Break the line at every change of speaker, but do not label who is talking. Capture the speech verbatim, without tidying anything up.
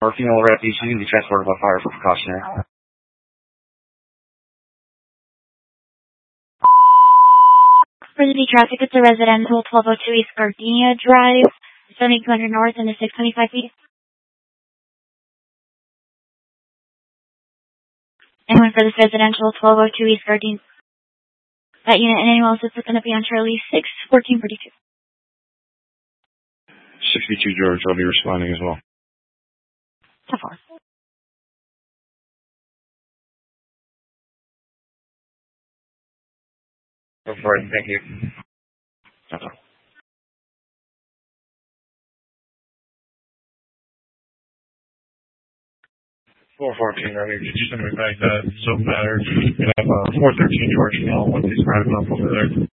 or female refugees using the transported by fire for precautionary.
For the traffic, it's a residential twelve oh two East Gardenia Drive, seventy-two hundred North and the six twenty-five feet. Anyone for this residential twelve oh two East Gardenia. That unit and anyone else is going to be on Charlie six fourteen forty-two.
sixty-two George, I'll be responding as well.
So far.
Go for it, thank you.
Okay.
four fourteen, I mean, could you send me back that soap matter? We have uh, four thirteen George Hill, one of these private up over there.